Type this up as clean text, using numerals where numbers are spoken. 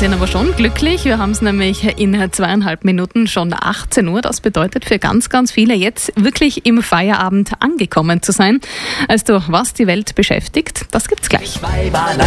sind aber schon glücklich. Wir haben es nämlich in 2,5 Minuten schon 18 Uhr. Das bedeutet für ganz, ganz viele jetzt wirklich im Feierabend angekommen zu sein. Also was die Welt beschäftigt, das gibt's gleich.